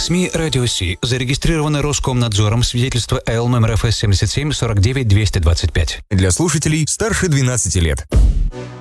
СМИ «Радио Си» зарегистрированы Роскомнадзором, свидетельство АЛ номер ФС 77 49 225. Для слушателей старше 12 лет.